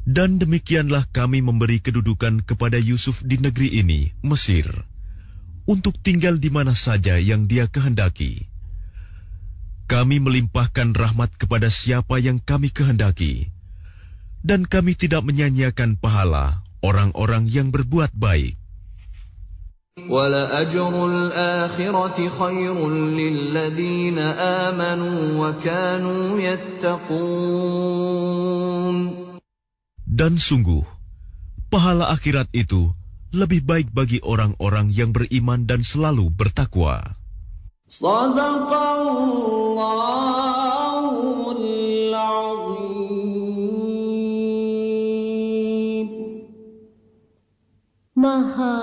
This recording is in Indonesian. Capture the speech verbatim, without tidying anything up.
Dan demikianlah kami memberi kedudukan kepada Yusuf di negeri ini, Mesir, untuk tinggal di mana saja yang dia kehendaki. Kami melimpahkan rahmat kepada siapa yang kami kehendaki, dan kami tidak menyanyiakan pahala orang-orang yang berbuat baik. وَلَأَجْرُ الْآخِرَةِ خَيْرٌ لِّلَّذِينَ آمَنُوا وَكَانُوا يَتَّقُونَ. Dan sungguh, pahala akhirat itu lebih baik bagi orang-orang yang beriman dan selalu bertakwa. Shadaqallahul Azim. Maha